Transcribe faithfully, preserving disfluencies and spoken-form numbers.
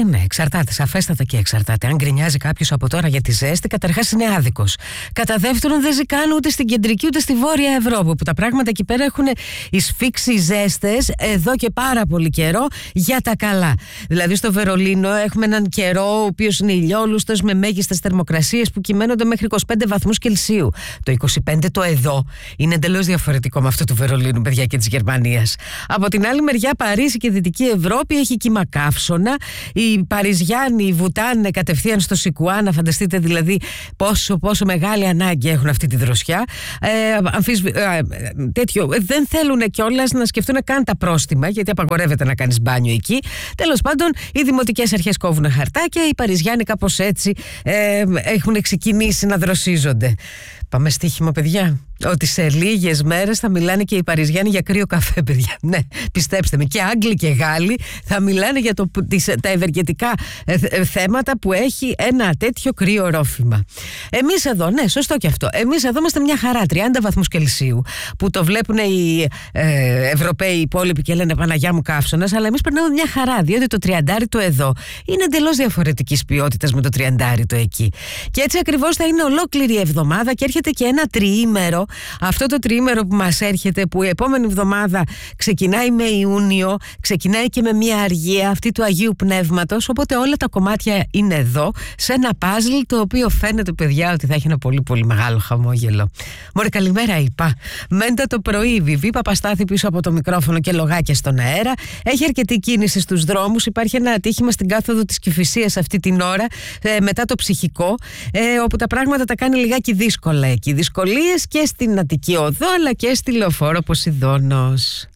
ναι, εξαρτάται, σαφέστατα και εξαρτάται. Αν γκρινιάζει κάποιος από τώρα για τη ζέστη, καταρχάς είναι άδικος. Κατά δεύτερον, δεν ζει καν ούτε στην κεντρική ούτε στη βόρεια Ευρώπη, που τα πράγματα εκεί πέρα έχουν εισφίξει ζέστες εδώ και πάρα πολύ καιρό για τα καλά. Δηλαδή στο Βερολίνο έχουμε έναν καιρό ο οποίος είναι ηλιόλουστος, με μέγιστες θερμοκρασίες που κυμαίνονται μέχρι είκοσι πέντε βαθμούς Κελσίου. Το είκοσι πέντε το εδώ είναι εντελώς διαφορετικό με αυτό του Βερολίνου, παιδιά, και της Γερμανίας. Από την άλλη μεριά, Παρίσι και Δυτική Ευρώπη έχει κύμα καύσωνα. Οι Παριζιάνοι βουτάνε κατευθείαν στο Σικουάνα. Φανταστείτε δηλαδή πόσο, πόσο μεγάλη ανάγκη έχουν αυτή τη δροσιά. Ε, αμφισβη... ε, τέτοιο. Δεν θέλουν κιόλας να σκεφτούν καν τα πρόστιμα, γιατί απαγορεύεται να κάνεις μπάνιο εκεί. Τέλος πάντων, οι δημοτικές αρχές κόβουν χαρτάκια. Οι Παριζιάνοι κάπως έτσι ε, έχουν ξεκινήσει να δροσίζονται. Πάμε στοίχημα, παιδιά. Ότι σε λίγες μέρες θα μιλάνε και οι Παριζιάνοι για κρύο καφέ, παιδιά. Ναι, πιστέψτε με. Και Άγγλοι και Γάλλοι θα μιλάνε για το, τις, τα ευεργετικά ε, θέματα που έχει ένα τέτοιο κρύο ρόφημα. Εμείς εδώ, ναι, σωστό και αυτό. Εμείς εδώ είμαστε μια χαρά, τριάντα βαθμούς Κελσίου, που το βλέπουν οι ε, Ευρωπαίοι υπόλοιποι και λένε Παναγιά μου καύσωνας, αλλά εμείς περνάμε μια χαρά, διότι το τριαντάρι το εδώ είναι εντελώς διαφορετικής ποιότητας με το τριαντάρι το εκεί. Και έτσι ακριβώς θα είναι ολόκληρη η εβδομάδα και έρχεται και ένα τριήμερο. Αυτό το τριήμερο που μας έρχεται, που η επόμενη εβδομάδα ξεκινάει με Ιούνιο, ξεκινάει και με μια αργία αυτή του Αγίου Πνεύματος, οπότε όλα τα κομμάτια είναι εδώ, σε ένα παζλ το οποίο φαίνεται, παιδιά, ότι θα έχει ένα πολύ πολύ μεγάλο χαμόγελο. Μωρέ, καλημέρα είπα. Μέντα το πρωί, Βιβί Παπαστάθη πίσω από το μικρόφωνο και λογάκια στον αέρα. Έχει αρκετή κίνηση στους δρόμους. Υπάρχει ένα ατύχημα στην κάθοδο της Κηφισίας αυτή την ώρα, ε, μετά το Ψυχικό, ε, όπου τα πράγματα τα κάνει λιγάκι δύσκολα εκεί. Δυσκολίες και στην Αττική Οδό, αλλά και στη Λεωφόρο Ποσειδώνος.